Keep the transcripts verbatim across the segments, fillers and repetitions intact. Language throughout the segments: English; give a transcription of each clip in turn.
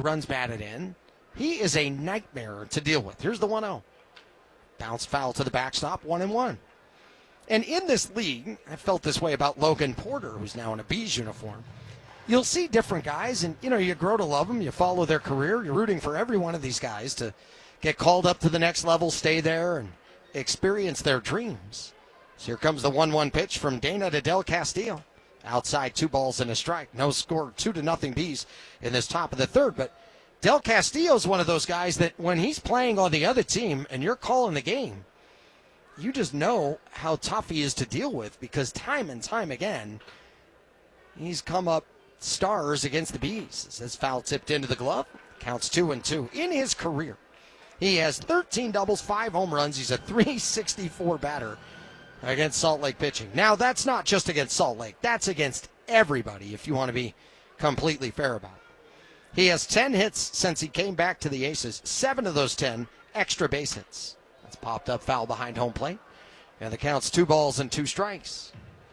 runs batted in. He is a nightmare to deal with. Here's the one oh. Bounce foul to the backstop, one and one. And in this league, I felt this way about Logan Porter, who's now in a Bees uniform. You'll see different guys, and, you know, you grow to love them. You follow their career. You're rooting for every one of these guys to get called up to the next level, stay there, and experience their dreams. So here comes the one one pitch from Dana to Del Castillo. Outside, two balls and a strike. No score, two to nothing Bees in this top of the third. But Del Castillo's one of those guys that when he's playing on the other team and you're calling the game, you just know how tough he is to deal with, because time and time again, he's come up stars against the Bees. This foul tipped into the glove. Counts two and two. In his career, he has thirteen doubles, five home runs. He's a three sixty-four batter against Salt Lake pitching. Now, that's not just against Salt Lake. That's against everybody, if you want to be completely fair about it. He has ten hits since he came back to the Aces. Seven of those ten extra base hits. That's popped up foul behind home plate. And the count's two balls and two strikes.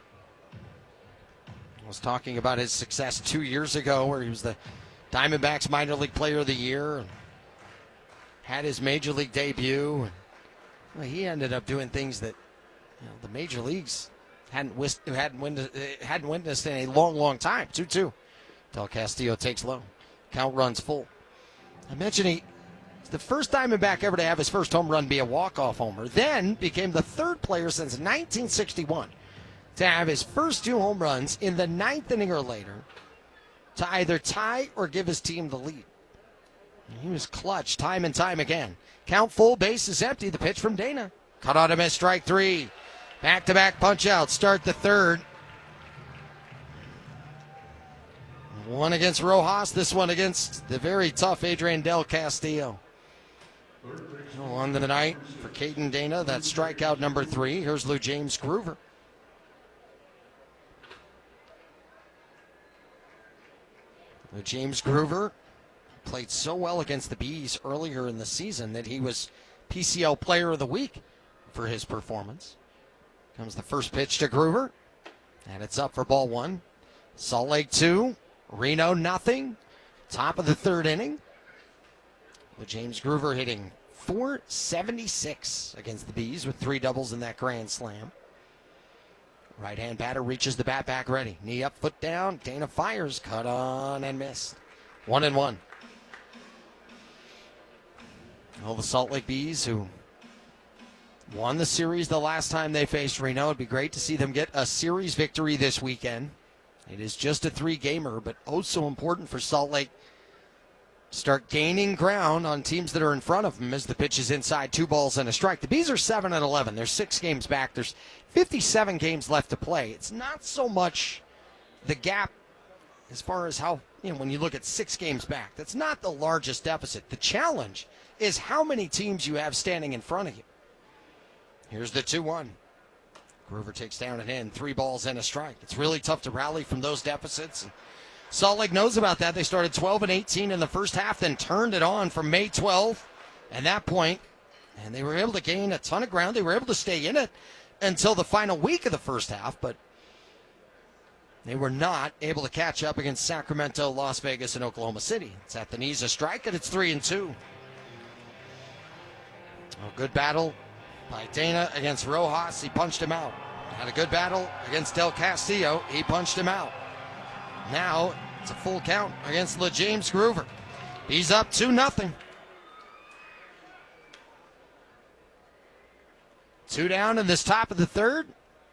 I was talking about his success two years ago where he was the Diamondbacks minor league player of the year and had his major league debut. And, well, he ended up doing things that, you know, the major leagues hadn't, wis- hadn't, witnessed, hadn't witnessed in a long, long time. two two. Del Castillo takes low. Count runs full. I mentioned he, the first Diamondback ever to have his first home run be a walk-off homer, then became the third player since nineteen sixty-one to have his first two home runs in the ninth inning or later to either tie or give his team the lead. He was clutch time and time again. Count full, base is empty. The pitch from Dana. Cut on a miss, strike three. Back-to-back punch-out. Start the third. One against Rojas, this one against the very tough Adrian Del Castillo. On the night for Caden Dana, that's strikeout number three. Here's Lou James Groover. Lou James Groover played so well against the Bees earlier in the season that he was P C L Player of the Week for his performance. Comes the first pitch to Groover, and it's up for ball one. Salt Lake two, Reno nothing. Top of the third inning. With James Groover hitting four seventy-six against the Bees with three doubles in that grand slam. Right-hand batter reaches the bat back ready. Knee up, foot down. Dana fires, cut on and missed. One and one. All the Salt Lake Bees who won the series the last time they faced Reno. It'd be great to see them get a series victory this weekend. It is just a three-gamer, but oh so important for Salt Lake to start gaining ground on teams that are in front of them as the pitch is inside, two balls and a strike. The Bees are seven and eleven. They're six games back. There's fifty-seven games left to play. It's not so much the gap as far as how, you know, when you look at six games back, that's not the largest deficit. The challenge is how many teams you have standing in front of you. Here's the two one. Groover takes down and in, three balls and a strike. It's really tough to rally from those deficits. Salt Lake knows about that. They started twelve and eighteen in the first half, then turned it on from May twelfth at that point, and they were able to gain a ton of ground. They were able to stay in it until the final week of the first half, but they were not able to catch up against Sacramento, Las Vegas, and Oklahoma City. It's at the knees, a strike, and it's three and two. A good battle by Dana against Rojas. He punched him out. Had a good battle against Del Castillo. He punched him out. Now it's a full count against Le James Groover. He's up two nothing. Two down in this top of the third.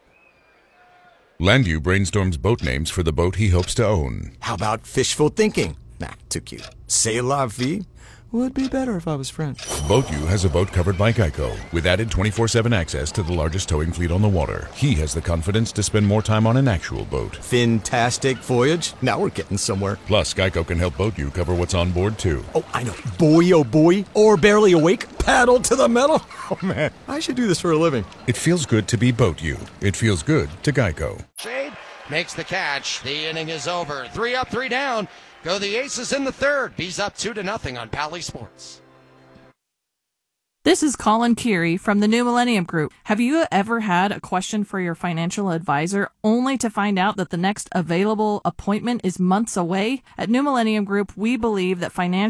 Landu brainstorms boat names for the boat he hopes to own. How about fishful thinking? Nah, too cute. C'est la vie? Would be better if I was French. BoatU has a boat covered by Geico, with added twenty-four seven access to the largest towing fleet on the water. He has the confidence to spend more time on an actual boat. Fantastic voyage. Now we're getting somewhere. Plus, Geico can help BoatU cover what's on board, too. Oh, I know. Boy, oh boy. Or barely awake. Paddle to the metal. Oh, man. I should do this for a living. It feels good to be BoatU. It feels good to Geico. Shade makes the catch. The inning is over. Three up, three down. Go the Aces in the third. Bees up two to nothing on Pally Sports. This is Colin Curie from the New Millennium Group. Have you ever had a question for your financial advisor only to find out that the next available appointment is months away? At New Millennium Group, we believe that financial